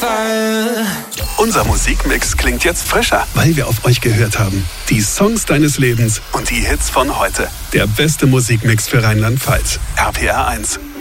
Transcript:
Fall. Unser Musikmix klingt jetzt frischer, weil wir auf euch gehört haben. Die Songs deines Lebens und die Hits von heute. Der beste Musikmix für Rheinland-Pfalz. RPR 1.